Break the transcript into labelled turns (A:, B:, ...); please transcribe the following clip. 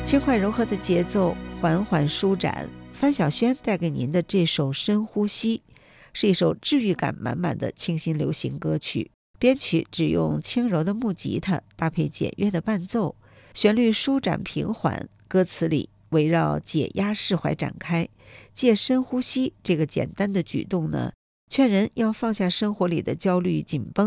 A: 轻快柔和的节奏，缓缓舒展。范晓萱带给您的这首《深呼吸》是一首治愈感满满的清新流行歌曲，编曲只用轻柔的木吉他搭配简约的伴奏，旋律舒展平缓，歌词里围绕解压释怀展开。借深呼吸这个简单的举动呢，劝人要放下生活里的焦虑紧绷，